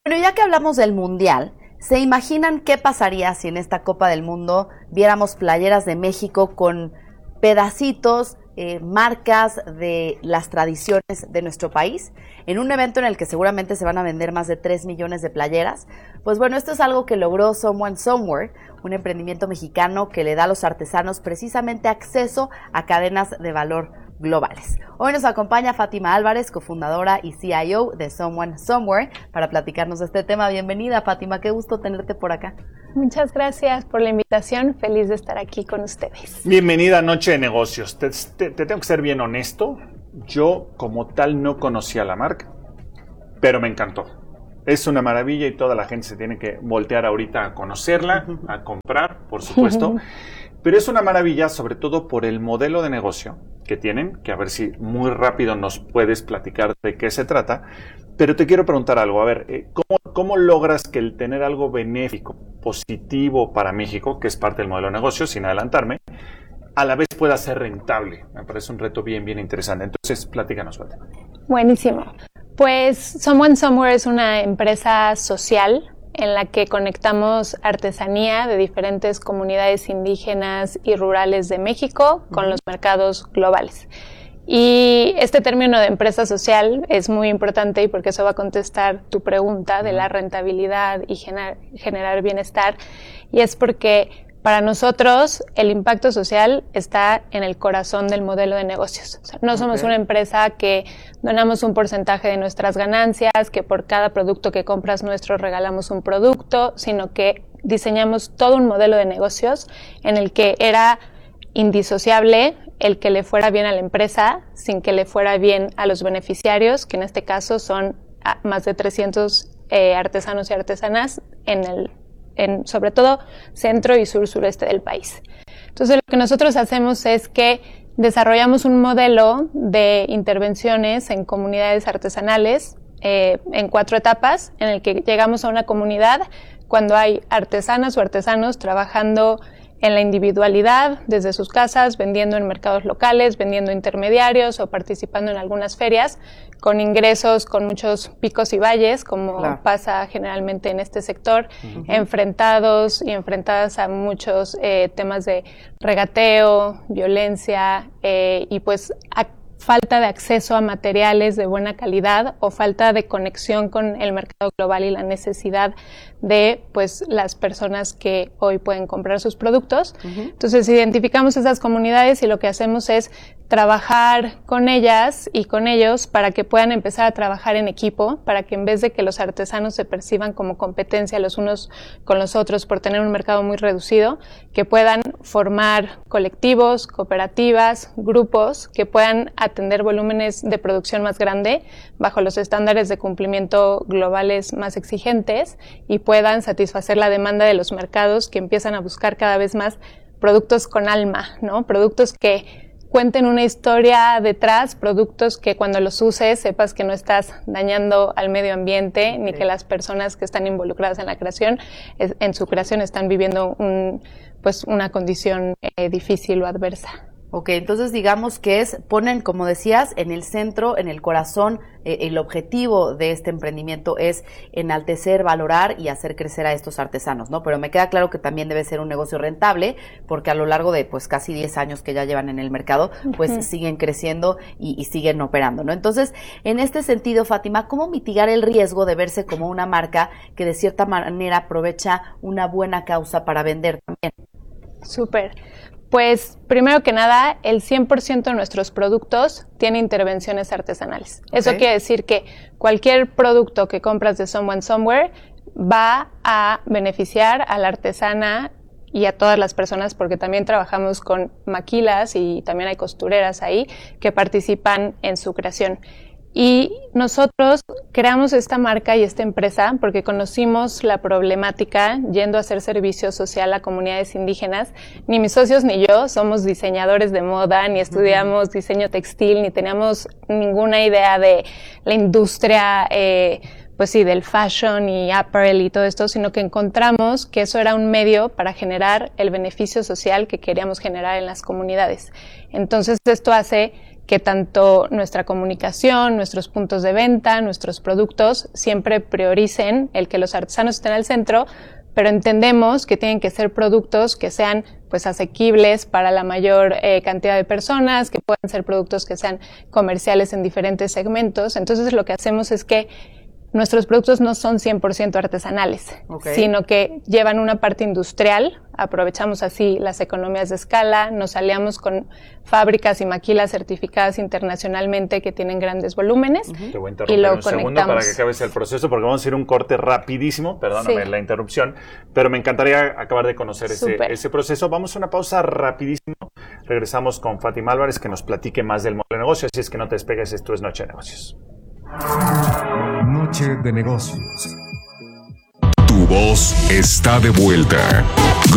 Bueno, ya que hablamos del Mundial, ¿se imaginan qué pasaría si en esta Copa del Mundo viéramos playeras de México con pedacitos, marcas de las tradiciones de nuestro país, en un evento en el que seguramente se van a vender más de 3 millones de playeras? Pues bueno, esto es algo que logró Someone Somewhere, un emprendimiento mexicano que le da a los artesanos precisamente acceso a cadenas de valor globales. Hoy nos acompaña Fátima Álvarez, cofundadora y CIO de Someone Somewhere, para platicarnos de este tema. Bienvenida, Fátima, qué gusto tenerte por acá. Muchas gracias por la invitación, feliz de estar aquí con ustedes. Bienvenida a Noche de Negocios. Te tengo que ser bien honesto, yo como tal no conocía la marca, pero me encantó. Es una maravilla y toda la gente se tiene que voltear ahorita a conocerla, a comprar, por supuesto. Pero es una maravilla sobre todo por el modelo de negocio que tienen, que a ver si muy rápido nos puedes platicar de qué se trata. Pero te quiero preguntar algo, a ver, ¿cómo logras que el tener algo benéfico, positivo para México, que es parte del modelo de negocio, sin adelantarme, a la vez pueda ser rentable? Me parece un reto bien interesante. Entonces, platícanos, Fátima. Buenísimo. Pues Someone Somewhere es una empresa social en la que conectamos artesanía de diferentes comunidades indígenas y rurales de México con los mercados globales. Y este término de empresa social es muy importante, y porque eso va a contestar tu pregunta de la rentabilidad y generar bienestar, y es porque para nosotros el impacto social está en el corazón del modelo de negocios. O sea, no somos una empresa que donamos un porcentaje de nuestras ganancias, que por cada producto que compras nuestro regalamos un producto, sino que diseñamos todo un modelo de negocios en el que era indisociable el que le fuera bien a la empresa sin que le fuera bien a los beneficiarios, que en este caso son más de 300 artesanos y artesanas en sobre todo centro y sureste del país. Entonces, lo que nosotros hacemos es que desarrollamos un modelo de intervenciones en comunidades artesanales en 4 etapas, en el que llegamos a una comunidad cuando hay artesanas o artesanos trabajando en la individualidad, desde sus casas, vendiendo en mercados locales, vendiendo intermediarios o participando en algunas ferias, con ingresos con muchos picos y valles, como pasa generalmente en este sector, enfrentados y enfrentadas a muchos temas de regateo, violencia y pues falta de acceso a materiales de buena calidad o falta de conexión con el mercado global y la necesidad de pues las personas que hoy pueden comprar sus productos. Entonces identificamos esas comunidades y lo que hacemos es trabajar con ellas y con ellos para que puedan empezar a trabajar en equipo, para que en vez de que los artesanos se perciban como competencia los unos con los otros por tener un mercado muy reducido, que puedan formar colectivos, cooperativas, grupos que puedan atender volúmenes de producción más grande bajo los estándares de cumplimiento globales más exigentes y puedan satisfacer la demanda de los mercados que empiezan a buscar cada vez más productos con alma, ¿no? Productos que cuenten una historia detrás, productos que cuando los uses sepas que no estás dañando al medio ambiente, ni que las personas que están involucradas en la creación, en su creación están viviendo una condición difícil o adversa. Ok, entonces digamos que ponen, como decías, en el centro, en el corazón, el objetivo de este emprendimiento es enaltecer, valorar y hacer crecer a estos artesanos, ¿no? Pero me queda claro que también debe ser un negocio rentable, porque a lo largo de pues casi 10 años que ya llevan en el mercado, pues siguen creciendo y siguen operando, ¿no? Entonces, en este sentido, Fátima, ¿cómo mitigar el riesgo de verse como una marca que de cierta manera aprovecha una buena causa para vender también? Súper. Pues, primero que nada, el 100% de nuestros productos tiene intervenciones artesanales. Eso quiere decir que cualquier producto que compras de Someone Somewhere va a beneficiar a la artesana y a todas las personas, porque también trabajamos con maquilas y también hay costureras ahí que participan en su creación. Y nosotros creamos esta marca y esta empresa porque conocimos la problemática yendo a hacer servicio social a comunidades indígenas. Ni mis socios ni yo somos diseñadores de moda, ni estudiamos diseño textil, ni teníamos ninguna idea de la industria, pues sí, del fashion y apparel y todo esto, sino que encontramos que eso era un medio para generar el beneficio social que queríamos generar en las comunidades. Entonces esto hace que tanto nuestra comunicación, nuestros puntos de venta, nuestros productos siempre prioricen el que los artesanos estén al centro, pero entendemos que tienen que ser productos que sean pues asequibles para la mayor cantidad de personas, que puedan ser productos que sean comerciales en diferentes segmentos. Entonces lo que hacemos es que nuestros productos no son 100% artesanales, sino que llevan una parte industrial. Aprovechamos así las economías de escala, nos aliamos con fábricas y maquilas certificadas internacionalmente que tienen grandes volúmenes. Te voy a interrumpir un segundo para que acabes el proceso, porque vamos a hacer un corte rapidísimo, perdóname la interrupción, pero me encantaría acabar de conocer ese proceso. Vamos a una pausa rapidísimo. Regresamos con Fátima Álvarez, que nos platique más del modelo de negocio, así es que no te despegues, esto es Noche de Negocios. Noche de Negocios. Tu voz está de vuelta.